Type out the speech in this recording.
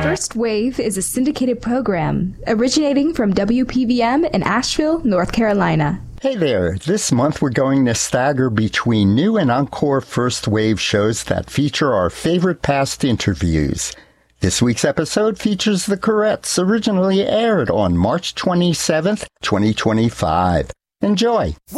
First Wave is a syndicated program originating from WPVM in Asheville, North Carolina. Hey there, this month we're going to stagger between new and encore First Wave shows that feature our favorite past interviews. This week's episode features The Courettes, originally aired on March 27th, 2025. Enjoy!